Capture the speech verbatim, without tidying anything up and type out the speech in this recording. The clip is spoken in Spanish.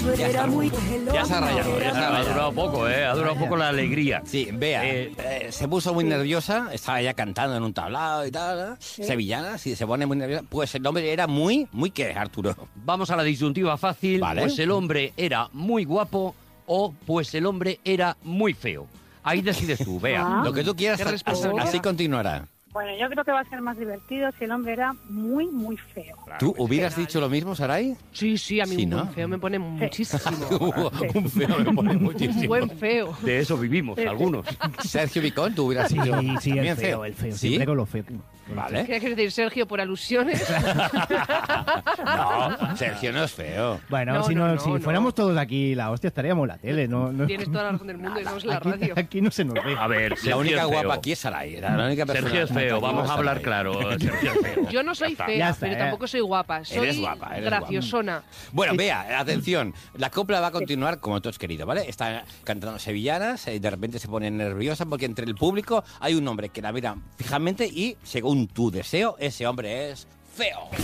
era muy... Ya se ha rayado, ya se ha Ha rayado. durado poco, ¿eh? Ha durado poco la alegría. Sí, vea, Eh, eh, se puso muy nerviosa, estaba ya cantando en un tablado y tal, ¿eh? Sevillana, sí, se pone muy nerviosa. Pues el hombre era muy, muy ¿qué, Arturo? Vamos a la disyuntiva fácil. Vale. Pues el hombre era muy guapo o pues el hombre era muy feo. Ahí decides tú, vea. Ah. Lo que tú quieras, ¿Qué así, respuesta? así continuará. Bueno, yo creo que va a ser más divertido si el hombre era muy, muy feo. ¿Tú hubieras dicho lo mismo, Saray? Sí, sí, a mí Sí, un ¿no? buen feo me pone muchísimo. Un feo me pone Un muchísimo. buen feo. De eso vivimos, algunos. Sergio Vicón, tú hubieras Sí, dicho sí, también el feo, el feo. ¿Sí? Siempre con lo feo. Vale. ¿Qué quieres decir, Sergio, por alusiones? No, Sergio no es feo. Bueno, No, si, no, no, no, si no. fuéramos todos aquí, la hostia, estaríamos en la tele. No, no, Tienes toda la razón del mundo y estamos en la aquí, radio. aquí no se nos ve. A ver, La Sergio única es feo. guapa aquí es Saray. Era la única persona Sergio es feo, atractiva vamos es a hablar Saray. claro. Sergio es feo. Yo no soy Ya está. fea, Ya está, pero eh. tampoco soy guapa. Soy Eres guapa, eres graciosona. Bueno, vea, atención, la copla va a continuar como tú has querido, ¿vale? Está cantando sevillanas y de repente se pone nerviosa porque entre el público hay un hombre que la mira fijamente y, según tu deseo, ese hombre es feo.